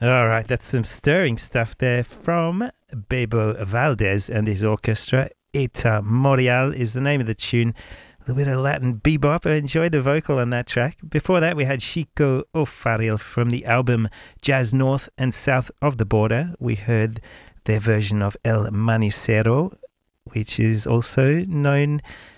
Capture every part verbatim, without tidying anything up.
All right, that's some stirring stuff there from Bebo Valdez and his orchestra. Eta Morial is the name of the tune. A little bit of Latin bebop. I enjoyed the vocal on that track. Before that, we had Chico O'Farrill from the album Jazz North and South of the Border. We heard their version of El Manicero, which is also known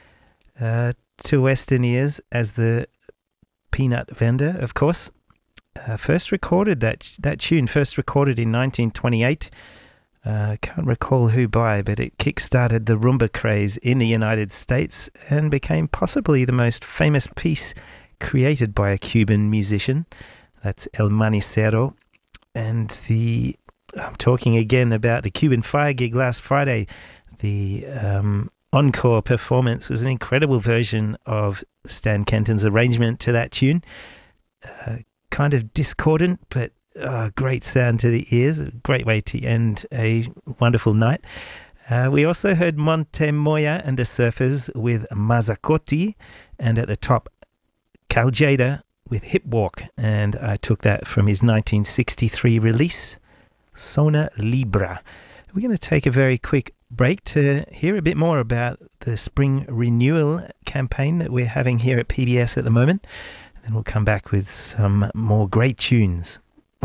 uh, to Western ears as the peanut vendor, of course. Uh, first recorded that that tune, first recorded in nineteen twenty-eight. I uh, can't recall who by, but it kick-started the rumba craze in the United States and became possibly the most famous piece created by a Cuban musician. That's El Manicero. And the I'm talking again about the Cuban Fire gig last Friday. The um, encore performance was an incredible version of Stan Kenton's arrangement to that tune. Uh, kind of discordant, but uh, great sound to the ears. A great way to end a wonderful night. Uh, we also heard Monte Moya and the Surfers with Mazacotti, and at the top, Caljada with Hip Walk, and I took that from his nineteen sixty-three release, Sona Libra. We're going to take a very quick break to hear a bit more about the spring renewal campaign that we're having here at P B S at the moment. Then we'll come back with some more great tunes.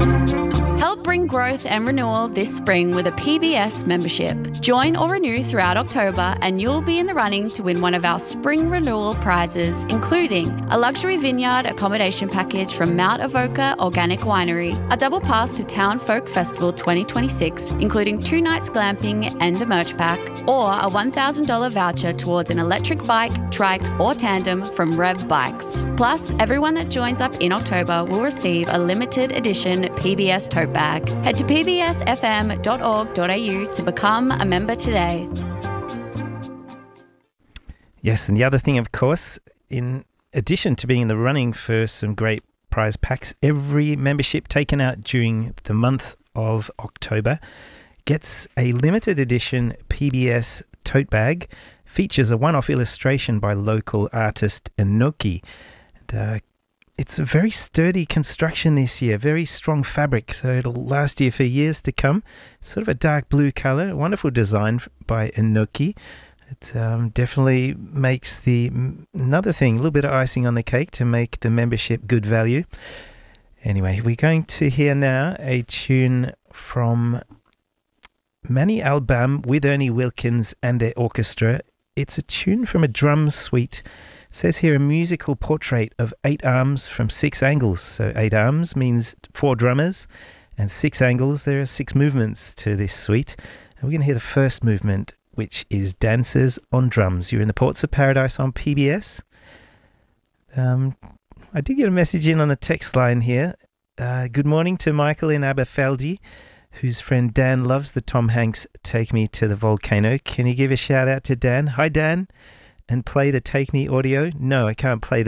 Help bring growth and renewal this spring with a P B S membership. Join or renew throughout October and you'll be in the running to win one of our spring renewal prizes, including a luxury vineyard accommodation package from Mount Avoca Organic Winery, a double pass to Town Folk Festival twenty twenty-six, including two nights glamping and a merch pack, or a one thousand dollars voucher towards an electric bike, trike or tandem from Rev Bikes. Plus, everyone that joins up in October will receive a limited edition P B S tote bag. Head to p b s f m dot org dot a u to become a member today. Yes, and the other thing, of course, in addition to being in the running for some great prize packs, every membership taken out during the month of October gets a limited edition P B S tote bag. Features a one-off illustration by local artist Enoki. And, uh, It's a very sturdy construction this year, very strong fabric, so it'll last you for years to come. It's sort of a dark blue colour, wonderful design by Enoki. It um, definitely makes the, another thing, a little bit of icing on the cake to make the membership good value. Anyway, we're going to hear now a tune from Manny Albam with Ernie Wilkins and their orchestra. It's a tune from a drum suite. It says here a musical portrait of eight arms from six angles. So eight arms means four drummers, and six angles, there are six movements to this suite. And we're going to hear the first movement, which is Dancers on Drums. You're in the Ports of Paradise on P B S. Um, I did get a message in on the text line here. Uh, good morning to Michael in Aberfeldy, whose friend Dan loves the Tom Hanks Take Me to the Volcano. Can you give a shout out to Dan? Hi, Dan. And play the Take Me audio? No, I can't play the